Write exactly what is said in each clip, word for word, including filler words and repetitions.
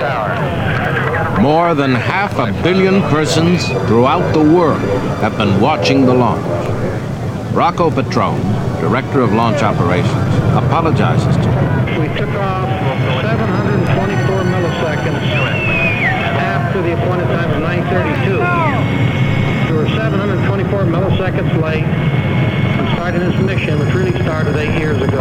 tower. More than half a billion persons throughout the world have been watching the launch. Rocco Petrone, director of launch operations, apologizes to me. We took off seven hundred twenty-four milliseconds after the appointed time of nine thirty-two. We were seven hundred twenty-four milliseconds late in starting this mission, which really started eight years ago.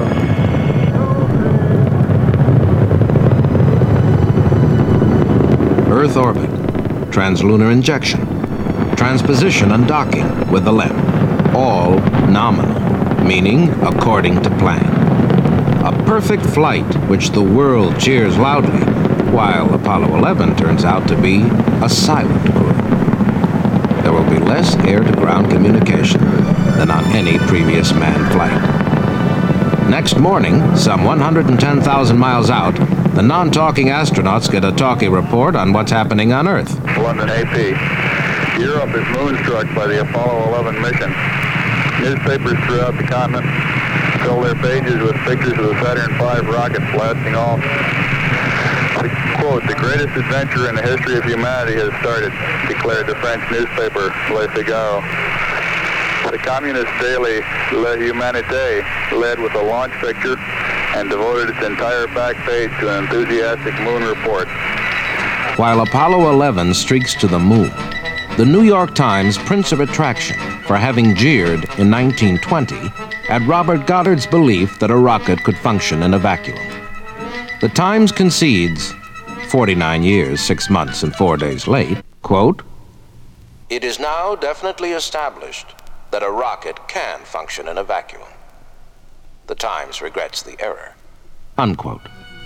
Earth orbit, translunar injection, transposition and docking with the L E M, all nominal, meaning according to plan. A perfect flight which the world cheers loudly, while Apollo eleven turns out to be a silent crew. There will be less air-to-ground communication than on any previous manned flight. Next morning, some one hundred ten thousand miles out, the non-talking astronauts get a talkie report on what's happening on Earth. London A P. Europe is moonstruck by the Apollo eleven mission. Newspapers throughout the continent fill their pages with pictures of the Saturn five rocket blasting off. The, quote, "The greatest adventure in the history of humanity has started," declared the French newspaper Le Figaro. The communist daily Le Humanité led with a launch picture and devoted its entire back page to an enthusiastic moon report. While Apollo eleven streaks to the moon, the New York Times prints a retraction for having jeered in nineteen twenty at Robert Goddard's belief that a rocket could function in a vacuum. The Times concedes, forty-nine years, six months, and four days late, quote, "It is now definitely established that a rocket can function in a vacuum. The Times regrets the error," unquote.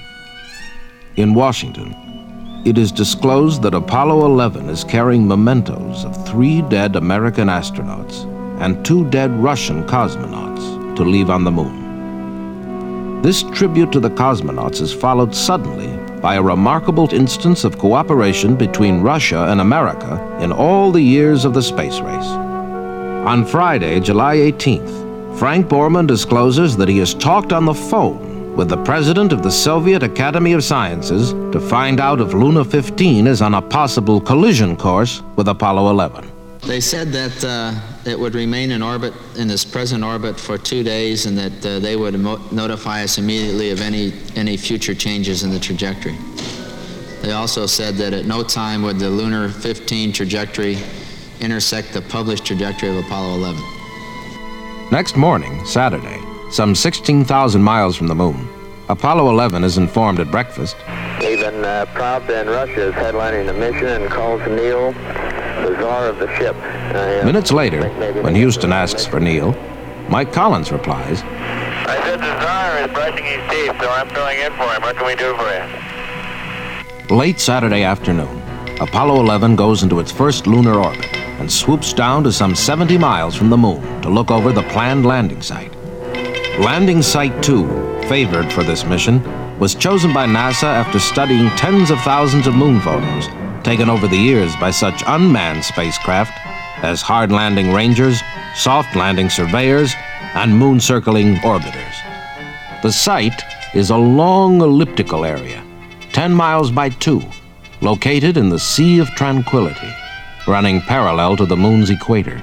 In Washington, it is disclosed that Apollo eleven is carrying mementos of three dead American astronauts and two dead Russian cosmonauts to leave on the moon. This tribute to the cosmonauts is followed suddenly by a remarkable instance of cooperation between Russia and America in all the years of the space race. On Friday, July eighteenth, Frank Borman discloses that he has talked on the phone with the president of the Soviet Academy of Sciences to find out if Luna fifteen is on a possible collision course with Apollo eleven. They said that uh, it would remain in orbit, in its present orbit, for two days, and that uh, they would mo- notify us immediately of any, any future changes in the trajectory. They also said that at no time would the Luna fifteen trajectory intersect the published trajectory of Apollo eleven. Next morning, Saturday, some sixteen thousand miles from the moon, Apollo eleven is informed at breakfast. Even uh, Pravda in Russia is headlining the mission and calls Neil the czar of the ship. Uh, Minutes later, when Houston asks for Neil, Mike Collins replies, I said the czar is brushing his teeth, so I'm filling in for him. What can we do for you? Late Saturday afternoon, Apollo eleven goes into its first lunar orbit and swoops down to some seventy miles from the moon to look over the planned landing site. Landing Site two, favored for this mission, was chosen by NASA after studying tens of thousands of moon photos taken over the years by such unmanned spacecraft as hard landing rangers, soft landing surveyors, and moon circling orbiters. The site is a long elliptical area, ten miles by two, located in the Sea of Tranquility, running parallel to the moon's equator.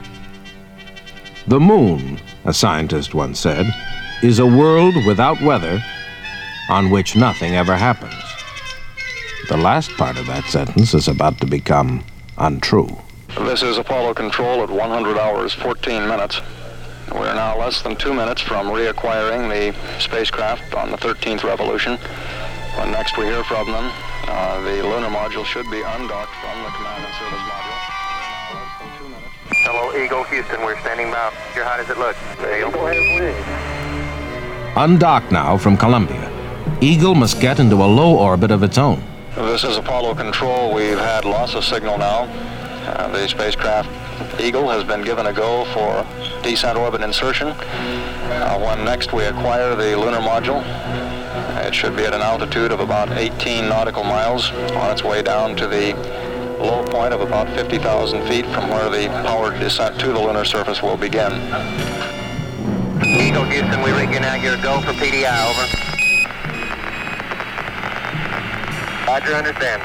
The moon, a scientist once said, is a world without weather on which nothing ever happens. The last part of that sentence is about to become untrue. This is Apollo Control at one hundred hours, fourteen minutes. We are now less than two minutes from reacquiring the spacecraft on the thirteenth revolution. When next we hear from them, uh, the lunar module should be undocked from the command and service module. Now less than two minutes. Hello, Eagle, Houston. We're standing by. How does it look? Undocked now from Columbia, Eagle must get into a low orbit of its own. This is Apollo Control. We've had loss of signal now. Uh, the spacecraft Eagle has been given a go for descent orbit insertion. Uh, when next we acquire the lunar module, it should be at an altitude of about eighteen nautical miles on its way down to the low point of about fifty thousand feet from where the powered descent to the lunar surface will begin. Eagle, Houston, we rig you now. You're a go for P D I, over. Roger, understand.